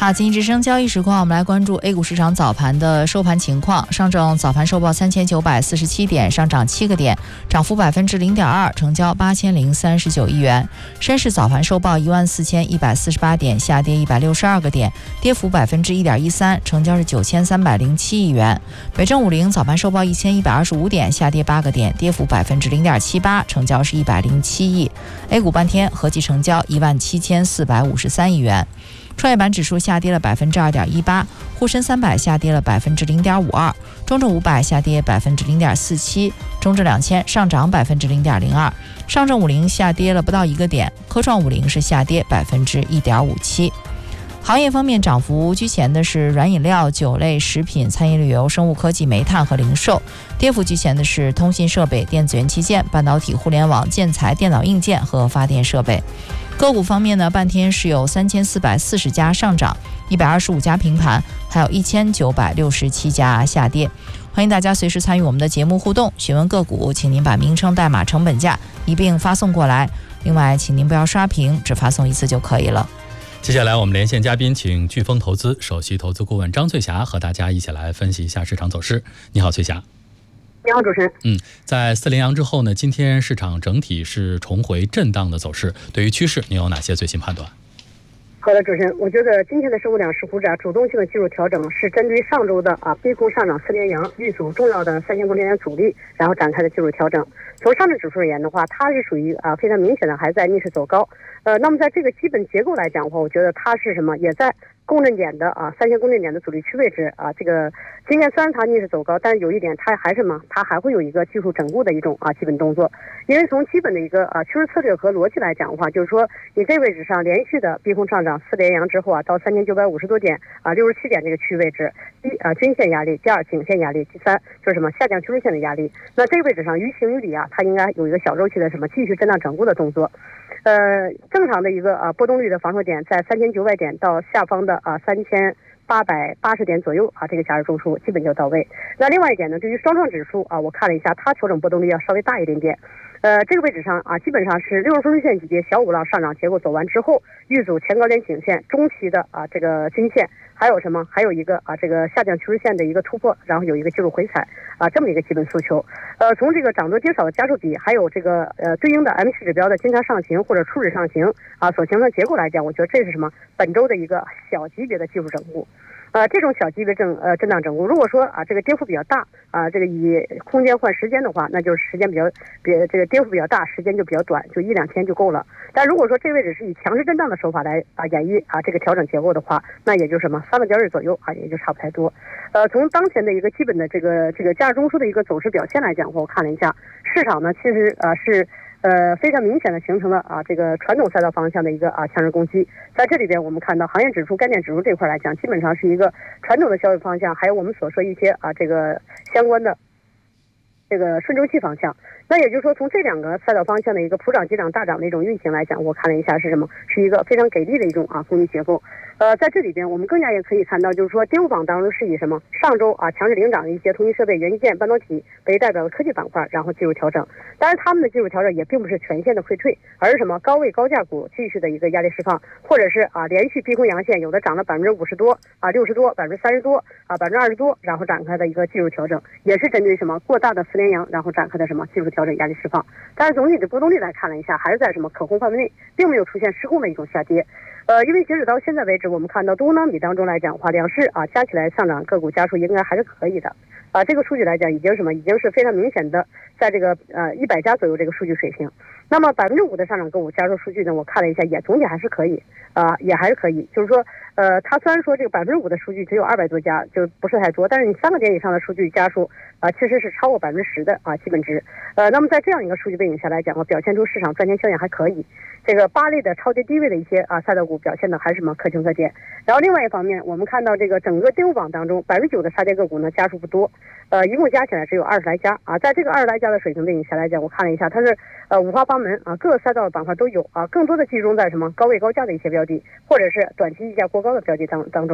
好，经济之声交易实况，我们来关注 A 股市场早盘的收盘情况。上证早盘收报3947点，上涨7个点，涨幅0.2%，成交8039亿元。深市早盘收报14148点，下跌162个点，跌幅1.13%，成交是9307亿元。北证50早盘收报1125点，下跌8个点，跌幅0.78%，成交是107亿。A 股半天合计成交17453亿元。创业板指数下跌了2.18%，沪深300下跌了0.52%，中证500下跌0.47%，中证2000上涨0.02%，上证50下跌了不到1个点，科创50是下跌1.57%。行业方面，涨幅居前的是软饮料、酒类、食品、餐饮旅游、生物科技、煤炭和零售；跌幅居前的是通信设备、电子元器件、半导体、互联网、建材、电脑硬件和发电设备。个股方面呢，半天是有3440家上涨，125家平盘，还有1967家下跌。欢迎大家随时参与我们的节目互动，询问个股，请您把名称、代码、成本价一并发送过来。另外，请您不要刷屏，只发送一次就可以了。 接下来我们连线嘉宾，请飓风投资首席投资顾问张翠霞和大家一起来分析一下市场走势。你好，翠霞。 你好，主持人。 在4连阳之后呢，今天市场整体是重回震荡的走势。对于趋势，你有哪些最新判断？ 好的，主持人，我觉得今天的生物两市股指主动性的技术调整是针对上周的逼空上涨4连阳，遇阻重要的3000公里点阻力，然后展开的技术调整。从上证指数而言的话，它是属于非常明显的还在逆势走高。那么在这个基本结构来讲的话，我觉得它是什么，也在共振点的3000公振点的阻力区位置这个今天虽然它逆势走高，但是有一点它还什么，它还会有一个技术整固的一种基本动作。因为从基本的一个趋势策略和逻辑来讲的话，就是说你这位置上连续的逼空上涨4连阳之后到3950多点67点这个区位置，第一均线压力，第二颈线压力，第三就是什么下降趋势线的压力。那这个位置上于情于理它应该有一个小周期的什么继续震荡整固的动作。正常的一个波动率的防守点在3900点到下方的3880点左右这个价值中枢基本就到位。那另外一点呢，对于双创指数我看了一下，它调整波动率要稍微大一点点。这个位置上基本上是60分钟线级别小五浪上涨结构走完之后，遇阻前高点颈线中期的这个均线，还有什么？还有一个这个下降趋势线的一个突破，然后有一个技术回踩这么一个基本诉求。从这个涨多跌少的家数比，还有这个对应的 M 指标的经常上行或者初始上行所形成的结构来讲，我觉得这是什么？本周的一个小级别的技术整固。这种小级别震荡整固，如果说这个跌幅比较大这个以空间换时间的话，那就是时间这个跌幅比较大，时间就比较短，就1-2天就够了。但如果说这位置是以强势震荡的手法来演绎这个调整结构的话，那也就什么3个交易日左右也就差不太多。从当前的一个基本的这个价值中枢的一个走势表现来讲，我看了一下市场呢，其实是非常明显的形成了这个传统赛道方向的一个强势攻击。在这里边我们看到行业指数、概念指数这块来讲，基本上是一个传统的消费方向，还有我们所说一些这个相关的这个顺周期方向。那也就是说，从这两个赛道方向的一个普涨急涨大涨的一种运行来讲，我看了一下是什么，是一个非常给力的一种攻击结构。在这里边我们更加也可以看到，就是说跌幅榜当中是以什么上周强势领涨的一些通信设备、元器件、半导体为代表的科技板块，然后技术调整。当然他们的技术调整也并不是全线的溃退，而是什么高位高价股继续的一个压力释放，或者是连续逼空阳线，有的涨了50%多60%多30%多20%多，然后展开的一个技术调整，也是针对什么过大的4连阳，然后展开的什么技术调整压力释放。但是总体的波动率来看了一下，还是在什么可控范围内，并没有出现失控的一种下跌。因为截止到现在为止，我们看到多空比当中来讲的话，两市加起来上涨个股家数应该还是可以的。这个数据来讲已经是非常明显的在这个100家左右这个数据水平。那么5%的上涨个股家数数据呢，我看了一下，也总体还是可以也还是可以。就是说它虽然说这个5%的数据只有200多家，就不是太多，但是你3个点以上的数据家数其实是超过10%的基本值。那么在这样一个数据背景下来讲表现出市场赚钱效应还可以。这个8类的超跌低位的一些赛道股表现的还是什么可圈可点。然后另外一方面，我们看到这个整个跌幅榜当中9%的杀跌个股呢家数不多，一共加起来只有20来家在这个20来家的水平背景下来讲，我看了一下，它是五花八门各个赛道的板块都有更多的集中在什么高位高价的一些标的，或者是短期溢价过高的标的当中。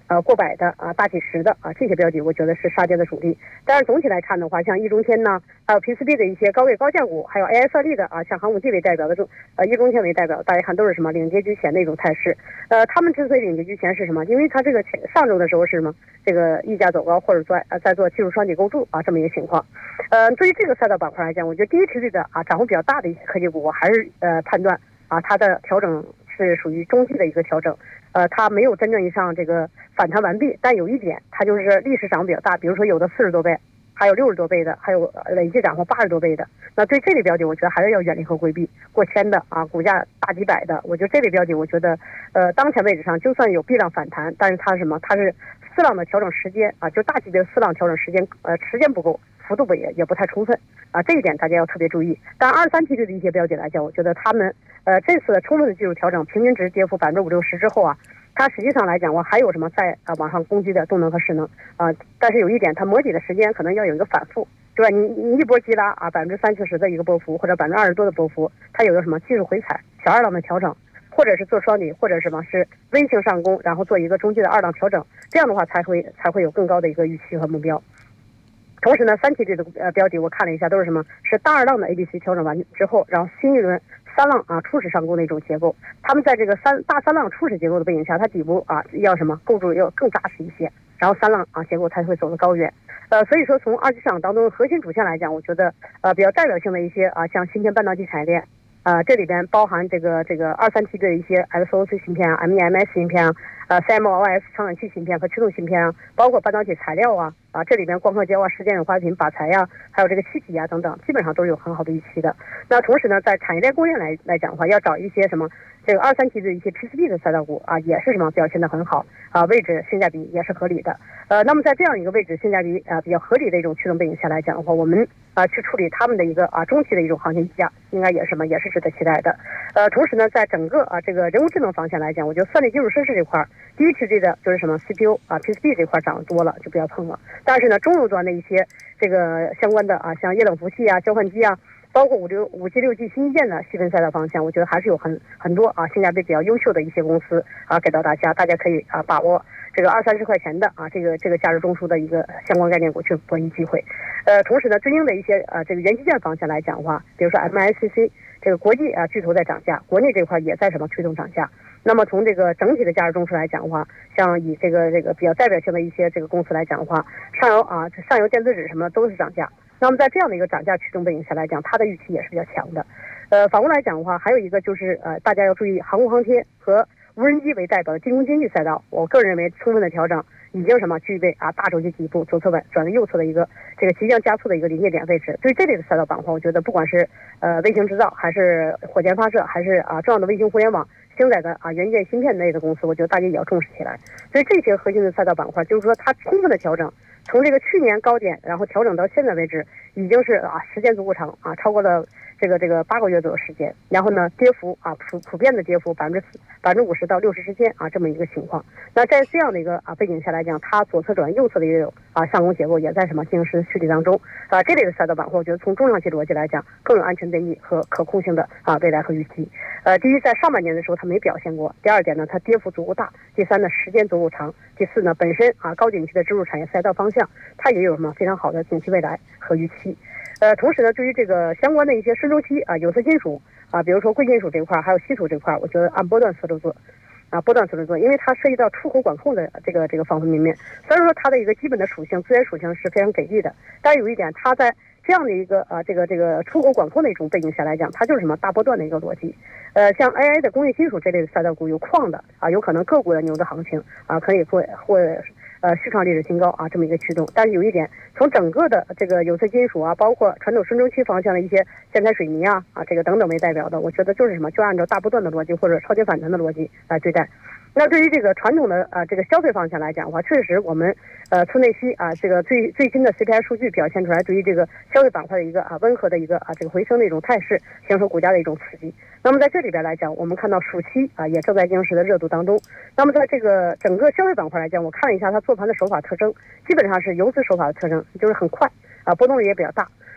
过百的大几十的这些标的，我觉得是杀跌的主力。但是总体来看的话，像易中天呢，还有 PCB 的一些高位高价股，还有 AI 算力的像航母地为代表的易中天为代表，大家看都是什么领跌居前的一种态势。他们之所以领跌居前是什么？因为它这个上周的时候是什么？这个溢价走高，或者在做技术双底构筑这么一个情况。对于这个赛道板块来讲，我觉得第一梯队的涨幅比较大的一些科技股，我还是判断它的调整是属于中期的一个调整。它没有真正意义上这个反弹完毕，但有一点，它就是历史涨比较大，比如说有的40多倍，还有60多倍的，还有累计涨幅80多倍的。那对这类标的，我觉得还是要远离和规避。过千的股价大几百的，我觉得这类标的，我觉得当前位置上就算有 B 浪反弹，但是它是什么？它是4浪的调整时间就大级别4浪调整时间时间不够，幅度也不太充分这一点大家要特别注意。但2、3梯队的一些标的来讲，我觉得他们这次的充分的技术调整，平均值跌幅5%、60%之后它实际上来讲，我还有什么在往上攻击的动能和势能但是有一点，它摸底的时间可能要有一个反复，对吧？你一波急拉30-40%的一个波幅，或者20%多的波幅，它有个什么技术回踩、小2浪的调整，或者是做双底，或者什么是微型上攻，然后做一个中期的2浪调整，这样的话才会有更高的一个预期和目标。同时呢，3梯队的标的我看了一下，都是什么？是大2浪的 ABC 调整完之后，然后新一轮3浪初始上攻的一种结构。他们在这个大3浪初始结构的背景下，它底部要什么构筑要更扎实一些，然后3浪结构才会走得高远。所以说从二级市场当中核心主线来讲，我觉得比较代表性的一些像芯片半导体产业链。这里边包含这个2、3梯队的一些 SOC 芯片MEMS 芯片CMOS 传感器芯片和驱动芯片包括半导体材料这里边光刻胶时间有花品靶材还有这个气体等等，基本上都是有很好的预期的。那同时呢，在产业链供应链来讲的话，要找一些什么这个2、3梯队的一些 PCB 的赛道股也是什么表现得很好位置性价比也是合理的。那么在这样一个位置性价比比较合理的一种驱动背景下来讲的话，我们去处理他们的一个中期的一种行情计价，应该也是值得期待的。同时呢，在整个这个人工智能方向来讲，我觉得算力基础设施这块第一梯队的就是什么 CPU PCB 这块涨得多了，就不要碰了。但是呢，中游端的一些这个相关的像液冷服器交换机包括5G、6G 新基建的细分赛道方向，我觉得还是有很多性价比比较优秀的一些公司给到大家可以把握这个20-30块钱的这个价值中枢的一个相关概念股去博弈机会。同时呢，对应的一些这个元器件方向来讲的话，比如说 MICC 这个国际巨头在涨价，国内这块也在什么驱动涨价。那么从这个整体的价值中枢来讲的话，像以这个比较代表性的一些这个公司来讲的话，上游电子纸什么都是涨价。那么在这样的一个涨价驱动背景下来讲，它的预期也是比较强的。反过来讲的话，还有一个就是大家要注意航空航天和无人机为代表的军工经济赛道，我个人认为充分的调整已经什么具备大周期底部左侧转为右侧的一个这个即将加速的一个临界点位置。对于这类的赛道板块，我觉得不管是卫星制造，还是火箭发射，还是重要的卫星互联网星载的元件芯片类的公司，我觉得大家也要重视起来。所以这些核心的赛道板块，就是说它充分的调整，从这个去年高点，然后调整到现在为止，已经是时间足够长超过了这个8个月左右时间。然后呢，跌幅普遍的跌幅50%到60%之间这么一个情况。那在这样的一个背景下来讲，它左侧转右侧的也有上攻结构也在什么进行时蓄力当中这类的赛道板块，我觉得从中长期逻辑来讲更有安全边际和可控性的未来和预期。第一，在上半年的时候它没表现过；第二点呢，它跌幅足够大；第三呢，时间足够长；第四呢，本身高景气的支柱产业赛道方向，它也有什么非常好的景气未来和预期。同时呢，对于这个相关的一些顺周期有色金属比如说贵金属这块还有稀土这块，我觉得按波段思路做波段思路做，因为它涉及到出口管控的这个方方面面。虽然说它的一个基本的属性资源属性是非常给力的，但有一点，它在这样的一个这个出口管控的一种背景下来讲，它就是什么大波段的一个逻辑。像 AI 的工业金属这类的赛道股有矿的有可能个股的牛的行情可以或续创历史新高这么一个驱动。但是有一点，从整个的这个有色金属包括传统顺周期方向的一些建材水泥这个等等为代表的，我觉得就是什么，就按照大波段的逻辑或者超跌反弹的逻辑来对待。那对于这个传统的这个消费方向来讲的话，确实我们村内期这个最新的 CPI 数据表现出来，对于这个消费板块的一个温和的一个这个回升的一种态势，形成股价的一种刺激。那么在这里边来讲，我们看到暑期也正在进行时的热度当中。那么在这个整个消费板块来讲，我看了一下它做盘的手法特征，基本上是游资手法的特征，就是很快波动率也比较大。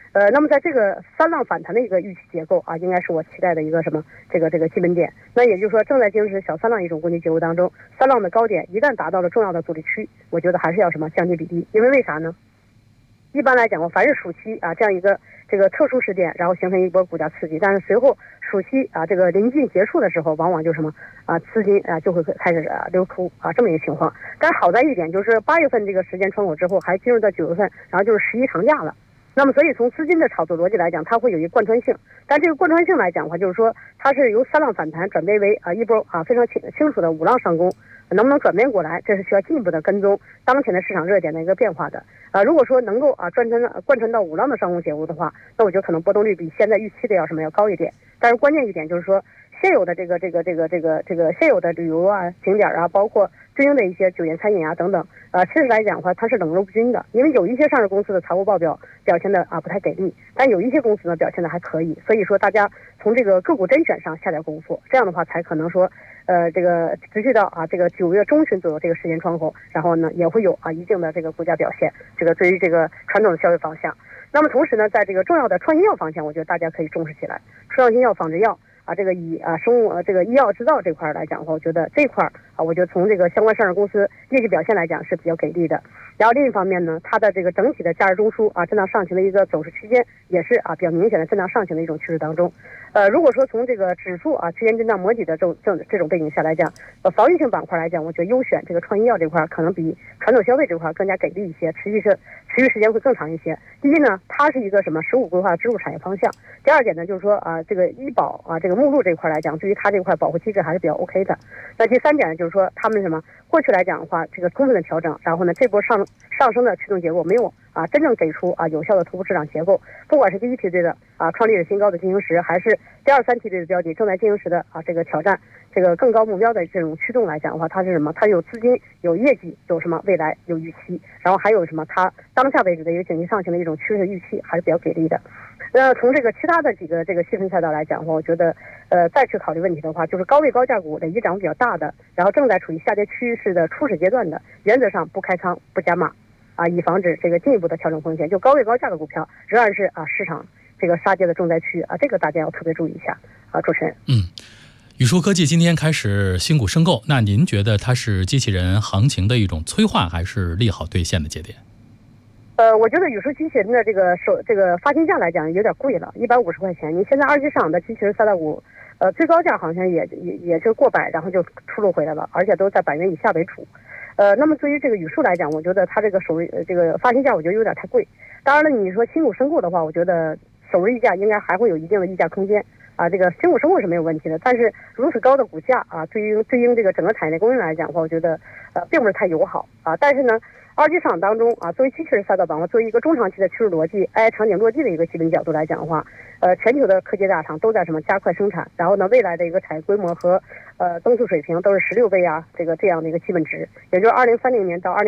那么在这个三浪反弹的一个预期结构啊，应该是我期待的一个什么这个基本点。那也就是说，正在进行时小三浪一种攻击结构当中，三浪的高点一旦达到了重要的阻力区，我觉得还是要什么降低比例，因为啥呢？一般来讲，凡是暑期啊这样一个这个特殊事件，然后形成一波股价刺激，但是随后暑期啊这个临近结束的时候，往往就什么资金就会开始流出这么一个情况。但是好在一点就是8月份这个时间窗口之后，还进入到9月份，然后就是11长假了。那么所以从资金的炒作逻辑来讲，它会有一个贯穿性，但这个贯穿性来讲的话，就是说它是由三浪反弹转变为一波非常清楚的五浪上攻，能不能转变过来，这是需要进一步的跟踪当前的市场热点的一个变化的。如果说能够贯穿到五浪的上攻结构的话，那我觉得可能波动率比现在预期的要高一点。但是关键一点就是说，现有的这个现有的旅游景点包括对应的一些酒店餐饮等等，其实来讲的话，它是冷热不均的。因为有一些上市公司的财务报表表现的不太给力，但有一些公司呢表现的还可以。所以说大家从这个个股甄选上下点功夫，这样的话才可能说这个持续到这个9月中旬左右这个时间窗口，然后呢也会有一定的这个股价表现。这个对于这个传统的消费方向，那么同时呢，在这个重要的创新药方向，我觉得大家可以重视起来。创新药、仿制药这个以生物这个医药制造这块来讲的话，我觉得这块我觉得从这个相关上市公司业绩表现来讲是比较给力的。然后另一方面呢，它的这个整体的价值中枢震荡上行的一个走势区间也是比较明显的震荡上行的一种趋势当中。如果说从这个指数区间震荡模拟的这种背景下来讲，防御性板块来讲，我觉得优选这个创新药这块可能比传统消费这块更加给力一些，持续时间会更长一些。第一呢，它是一个什么15规划支柱产业方向。第二点呢，就是说这个医保这个目录这块来讲，对于它这块保护机制还是比较 OK 的。那第三点呢，就是说他们过去来讲的话，这个充分的调整，然后呢这波上升的驱动结构没有真正给出有效的头部市场结构。不管是第一梯队的创立了新高的进行时，还是第2、3梯队的标的正在进行时的这个挑战这个更高目标的这种驱动来讲的话，它是什么？它有资金、有业绩、有未来、有预期，然后还有它当下为止的一个景气上行的一种趋势预期还是比较给力的。从这个其他的几个这个细分赛道来讲的话，我觉得再去考虑问题的话，就是高位高价股累计涨幅比较大的，然后正在处于下跌趋势的初始阶段的，原则上不开仓不加码以防止这个进一步的调整风险。就高位高价的股票仍然是市场这个杀跌的重灾区这个大家要特别注意一下主持人。 宇硕科技今天开始新股申购，那您觉得它是机器人行情的一种催化，还是利好兑现的节点？ 我觉得宇硕机器人的这个发行价来讲有点贵了，150块钱。你现在二级市场的机器人三大股，最高价好像也就过百，然后就出炉回来了，而且都在100元以下为主。那么对于这个宇硕来讲，我觉得它这个这个发行价我觉得有点太贵。当然了，你说新股申购的话，我觉得首日溢价应该还会有一定的溢价空间这个新股申购是没有问题的。但是如此高的股价对应这个整个产业链供应来讲的话，我觉得并不是太友好但是呢，二级市场当中作为机器人赛道板块，作为一个中长期的趋势逻辑 AI 场景落地的一个基本角度来讲的话，全球的科技大厂都在加快生产，然后呢，未来的一个产业规模和增速水平都是16倍这样的一个基本值，也就是2030年到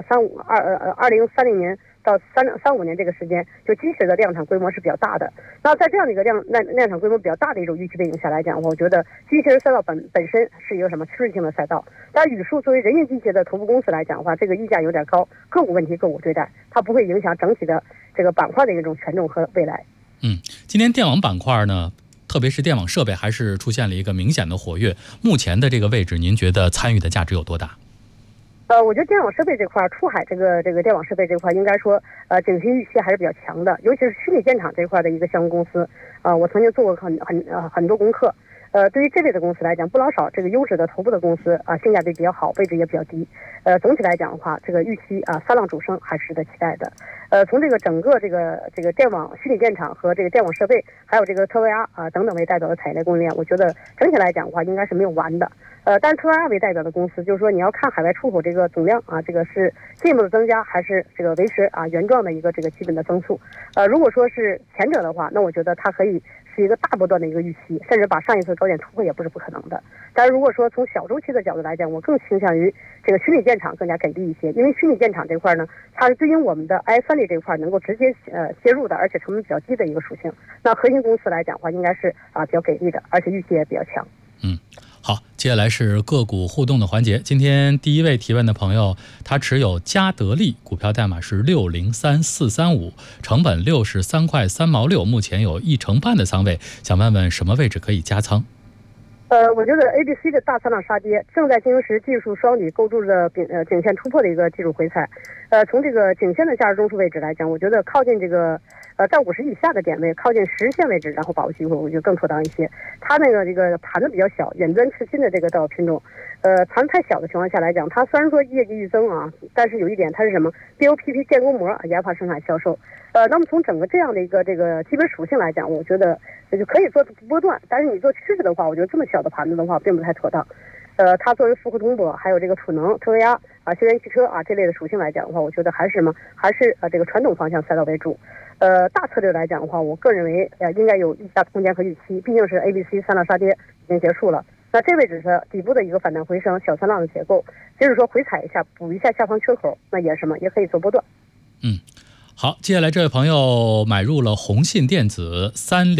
2030年到35年这个时间，就机器人的量产规模是比较大的。那在这样的一个量产规模比较大的一种预期背景下来讲，我觉得机器人赛道本身是一个趋势性的赛道。但宇硕作为人形机械的头部公司来讲的话，这个溢价有点高，个股问题个股对待，它不会影响整体的这个板块的一种权重和未来。 今天电网板块呢，特别是电网设备还是出现了一个明显的活跃。目前的这个位置，您觉得参与的价值有多大？ 我觉得电网设备这块，出海这个电网设备这块，应该说景气预期还是比较强的，尤其是虚拟电厂这块的一个相关公司我曾经做过很多功课。对于这类的公司来讲，不老少这个优质的头部的公司性价比比较好，位置也比较低。总体来讲的话，这个预期三浪主升还是值得期待的。从这个整个这个电网虚拟电厂和这个电网设备，还有这个特维亚等等为代表的产业链供应链，我觉得整体来讲的话，应该是没有完的。但是特维亚为代表的公司，就是说你要看海外出口这个总量这个是进一步的增加，还是这个维持原状的一个这个基本的增速。如果说是前者的话，那我觉得它可以是一个大波段的一个预期，甚至把上一次高点突破也不是不可能的。但是如果说从小周期的角度来讲，我更倾向于这个虚拟电厂更加给力一些，因为虚拟电厂这块呢，它是对应我们的 AI3类这块能够直接接入的，而且成本比较低的一个属性。那核心公司来讲的话，应该是比较给力的，而且预期也比较强。 好，接下来是个股互动的环节。今天第一位提问的朋友，他持有嘉德利股票代码是603435，成本63块3毛6，目前有1成半的仓位，想问问什么位置可以加仓？ 我觉得 ABC 的大三浪杀跌正在进行时技术双底构筑的颈线突破的一个技术回踩。从这个颈线的价值中枢位置来讲，我觉得靠近这个在50以下的点位，靠近10线位置，然后把握机会，我觉得更妥当一些。它这个盘子比较小，远端次新的这个道品种，盘太小的情况下来讲，它虽然说业绩预增啊，但是有一点它是什么 BOPP 建功膜研发生产销售。那么从整个这样的一个这个基本属性来讲，我觉得就可以做波段，但是你做趋势的话，我觉得这么小的盘子的话并不太妥当。它作为复合通铂，还有这个储能、特威压啊、新能源汽车啊这类的属性来讲的话，我觉得还是这个传统方向赛道为主。大策略来讲的话，我个人认为应该有溢价空间和预期，毕竟是 ABC 三浪杀跌已经结束了。那这位置是底部的一个反弹回升，小三浪的结构，即使说回踩一下，补一下下方缺口，那也也可以做波段。 好，接下来这位朋友买入了宏信电子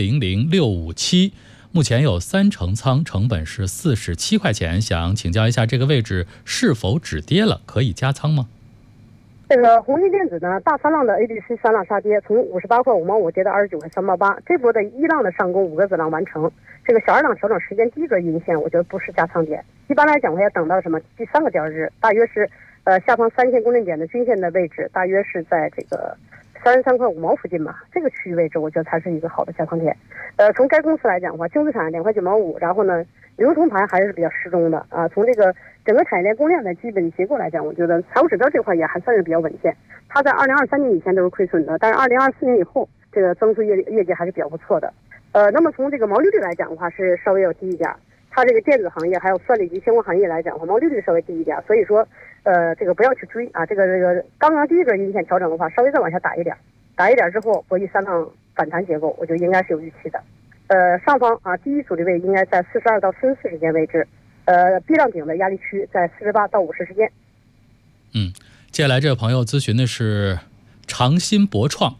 300657，目前有3成仓，成本是47块钱，想请教一下这个位置是否止跌了，可以加仓吗？ 这个宏信电子呢，大三浪的 ABC 三浪杀跌，从58块5毛5跌到29块3毛8，这波的一浪的上攻5个子浪完成，这个小二浪调整时间第一根阴线，我觉得不是加仓点，一般来讲要等到什么第3个交易日，大约是下方3线公认点的均线的位置，大约是在这个33块5毛附近吧，这个区域位置我觉得才是一个好的加仓点。从该公司来讲的话，净资产2块9毛5，然后呢流通盘还是比较适中的啊。从这个整个产业链供应链的基本结构来讲，我觉得财务指标这块也还算是比较稳健。它在2023年以前都是亏损的，但是2024年以后这个增速业绩还是比较不错的。那么从这个毛利率来讲的话是稍微要低一点。它这个电子行业还有算力及相关行业来讲的话，毛利率稍微低一点，所以说这个不要去追啊。这个刚刚第一根阴线调整的话，稍微再往下打一点之后，博弈三浪反弹结构，我觉得应该是有预期的。上方啊，第一阻力位应该在42到44之间位置，B 浪顶的压力区在48到50之间。 接下来这位朋友咨询的是长鑫博创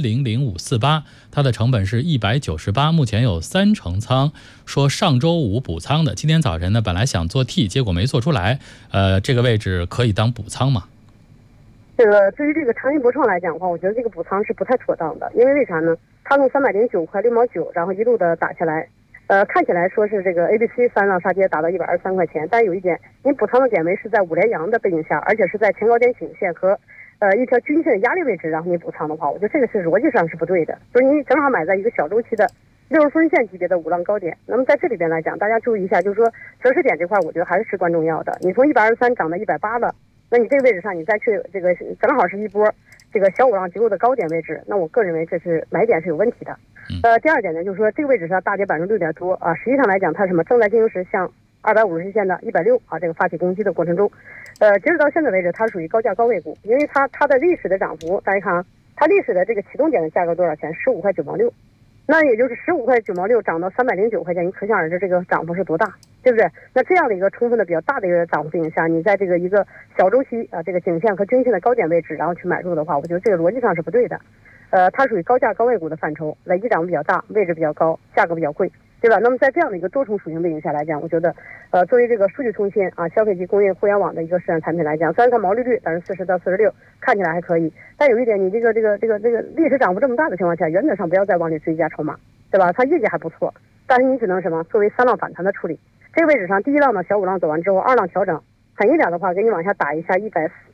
300548，它的成本是198，目前有3成仓，说上周五补仓的，今天早晨呢本来想做 T， 结果没做出来，这个位置可以当补仓吗？ 对于这个长鑫博创来讲的话，我觉得这个补仓是不太妥当的，因为啥呢？它从309块6毛9，然后一路的打下来，看起来说是这个 ABC 三浪杀跌达到123块钱，但是有一点，您补仓的点位是在5连阳的背景下，而且是在前高点颈线和一条均线的压力位置，然后你补仓的话，我觉得这个是逻辑上是不对的，就是你正好买在一个小周期的60分线级别的5浪高点。那么在这里边来讲，大家注意一下，就是说择时点这块，我觉得还是至关重要的。你从123涨到180了，那你这个位置上你再去这个正好是一波这个小5浪结构的高点位置，那我个人认为这是买点是有问题的。第二点呢，就是说这个位置上大跌6%点多啊，实际上来讲它什么正在进行时向250线的160啊这个发起攻击的过程中，截止到现在为止，它属于高价高位股，因为它的历史的涨幅，大家看啊，它历史的这个启动点的价格多少钱？15块9毛6，那也就是15块9毛6涨到309块钱，你可想而知这个涨幅是多大，对不对？那这样的一个充分的比较大的一个涨幅背景下，你在这个一个小周期啊这个颈线和均线的高点位置，然后去买入的话，我觉得这个逻辑上是不对的。它属于高价高位股的范畴，累计涨幅比较大，位置比较高，价格比较贵，对吧？那么在这样的一个多重属性背景下来讲，我觉得作为这个数据通信啊、消费级工业互联网的一个市场产品来讲，虽然它毛利率40%到46%看起来还可以，但有一点，你这个历史涨幅这么大的情况下，原则上不要再往里追加筹码，对吧？它业绩还不错，但是你只能什么作为三浪反弹的处理。这个位置上，第一浪的小5浪走完之后，二浪调整狠一点的话，给你往下打一下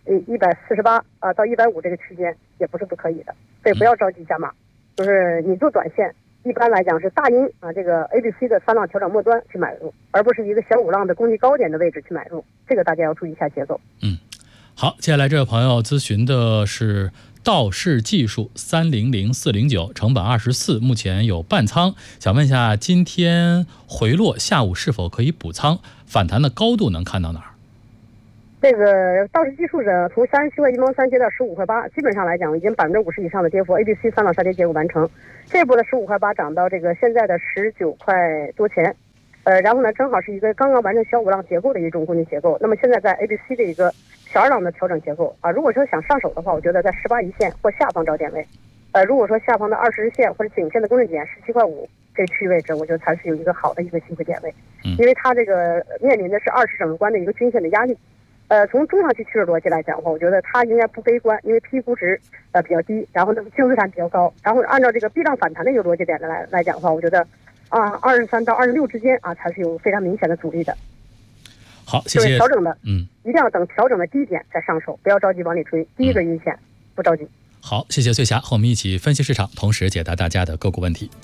148到150这个区间也不是不可以的，所以不要着急加码，就是你做短线，一般来讲是大阴啊这个 ABC 的三浪调整末端去买入，而不是一个小5浪的攻击高点的位置去买入，这个大家要注意一下节奏。 好，接下来这位朋友咨询的是道氏技术300409，成本24，目前有半仓，想问一下今天回落下午是否可以补仓，反弹的高度能看到哪儿？ 这个道氏技术呢，从37块1毛3跌到15块8，基本上来讲已经50%以上的跌幅 ，ABC 三浪杀跌结构完成。这波的15块8涨到这个现在的19块多钱，然后呢，正好是一个刚刚完成小5浪结构的一种攻击结构。那么现在在 ABC 的一个小2浪的调整结构啊，如果说想上手的话，我觉得在18一线或下方找点位。如果说下方的20日线或者颈线的攻击点17块5， 这区域位置，我觉得才是有一个好的一个机会点位，因为它这个面临的是20省关的一个均线的压力。从中长期趋势逻辑来讲的话，我觉得它应该不悲观，因为 P 估值比较低，然后呢净资产比较高，然后按照这个避障反弹的一个逻辑点来讲的话，我觉得23到26之间才是有非常明显的阻力的。 好，谢谢。 调整的，一定要等调整的低点再上手，不要着急往里追。第一个阴线不着急。 好，谢谢翠霞和我们一起分析市场，同时解答大家的个股问题。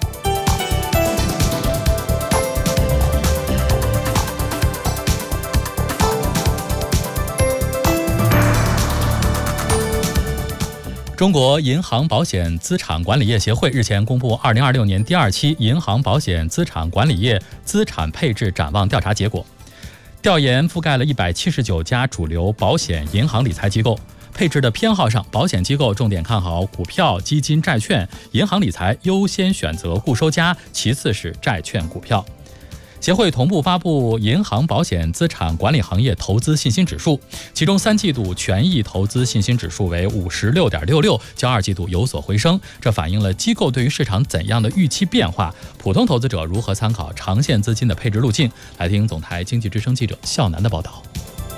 中国银行保险资产管理业协会日前公布2026年第2期银行保险资产管理业资产配置展望调查结果。调研覆盖了179家主流保险银行理财机构，配置的偏好上，保险机构重点看好股票、基金、债券，银行理财优先选择固收加，其次是债券、股票。协会同步发布银行保险资产管理行业投资信心指数，其中3季度权益投资信心指数为56.66，较2季度有所回升，这反映了机构对于市场怎样的预期变化，普通投资者如何参考长线资金的配置路径。来听总台经济之声记者肖楠的报道。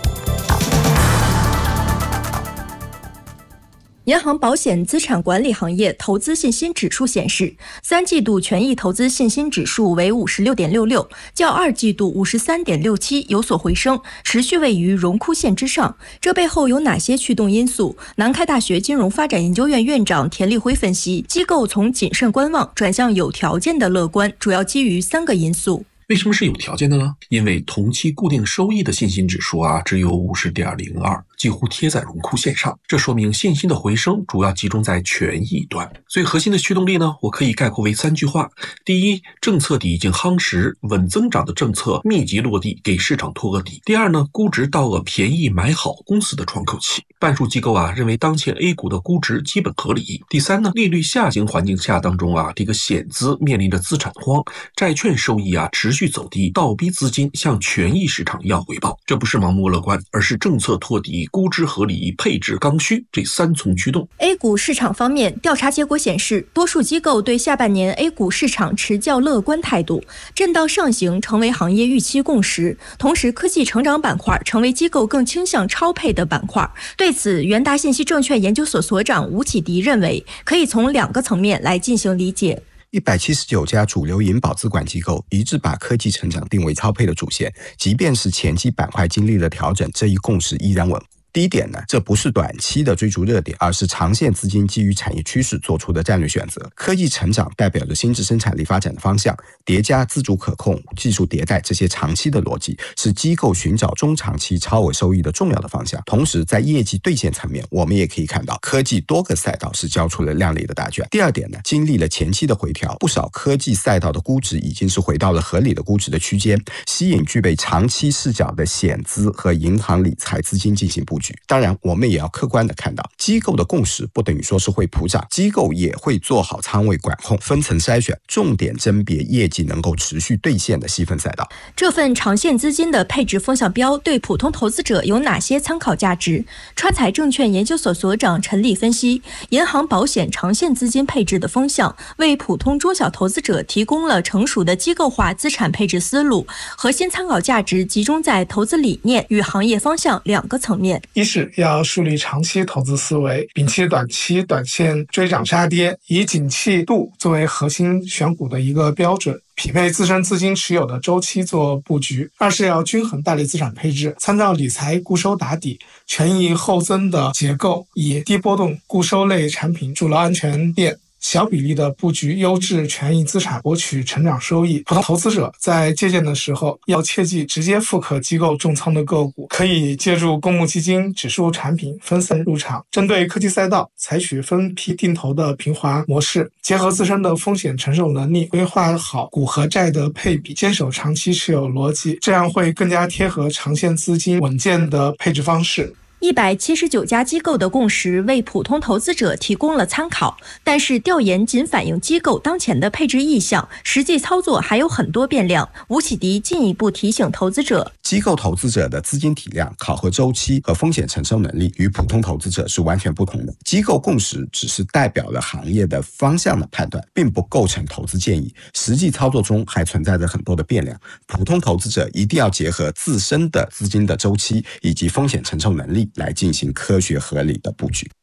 银行保险资产管理行业投资信心指数显示，3季度权益投资信心指数为56.66，较2季度53.67有所回升，持续位于荣枯线之上。这背后有哪些驱动因素？南开大学金融发展研究院院长田立辉分析，机构从谨慎观望转向有条件的乐观，主要基于3个因素。 为什么是有条件的呢？因为同期固定收益的信心指数只有50.02，几乎贴在荣枯线上，这说明信心的回升主要集中在权益端。最核心的驱动力呢，我可以概括为3句话：第一，政策底已经夯实，稳增长的政策密集落地，给市场托个底；第二呢，估值到了便宜买好公司的窗口期。半数机构认为当前 A 股的估值基本合理。第三呢，利率下行环境下当中这个险资面临着资产荒，债券收益持续走低，倒逼资金向权益市场要回报。这不是盲目乐观，而是政策托底、估值合理、配置刚需这3重驱动。 A 股市场方面，调查结果显示，多数机构对下半年 A 股市场持较乐观态度，震荡上行成为行业预期共识。同时，科技成长板块成为机构更倾向超配的板块。对此，元达信息证券研究所所长吴启迪认为，可以从2个层面来进行理解。 179家主流银保资管机构一致把科技成长定为超配的主线，即便是前期板块经历了调整，这一共识依然稳固。第一点呢，这不是短期的追逐热点，而是长线资金基于产业趋势做出的战略选择。科技成长代表着新质生产力发展的方向，叠加自主可控、技术迭代这些长期的逻辑，是机构寻找中长期超额收益的重要的方向。同时，在业绩兑现层面，我们也可以看到科技多个赛道是交出了亮丽的答卷。第二点呢，经历了前期的回调，不少科技赛道的估值已经是回到了合理的估值的区间，吸引具备长期视角的险资和银行理财资金进行布局。当然，我们也要客观的看到，机构的共识不等于说是会普涨，机构也会做好仓位管控，分层筛选，重点甄别业绩能够持续兑现的细分赛道。 这份长线资金的配置风向标对普通投资者有哪些参考价值？川财证券研究所所长陈立分析，银行保险长线资金配置的风向，为普通中小投资者提供了成熟的机构化资产配置思路，核心参考价值集中在投资理念与行业方向2个层面。 一是要树立长期投资思维，摒弃短期短线追涨杀跌，以景气度作为核心选股的一个标准，匹配自身资金持有的周期做布局。二是要均衡大类资产配置，参照理财固收打底、权益后增的结构，以低波动固收类产品筑牢安全垫，小比例的布局优质权益资产，博取成长收益。普通投资者在借鉴的时候要切记直接复刻机构重仓的个股，可以借助公募基金、指数产品分散入场，针对科技赛道采取分批定投的平滑模式，结合自身的风险承受能力，规划好股和债的配比，坚守长期持有逻辑，这样会更加贴合长线资金稳健的配置方式。 179家机构的共识为普通投资者提供了参考，但是调研仅反映机构当前的配置意向，实际操作还有很多变量。吴启迪进一步提醒投资者， 机构投资者的资金体量、考核周期和风险承受能力与普通投资者是完全不同的。机构共识只是代表了行业的方向的判断，并不构成投资建议。实际操作中还存在着很多的变量，普通投资者一定要结合自身的资金的周期以及风险承受能力来进行科学合理的布局。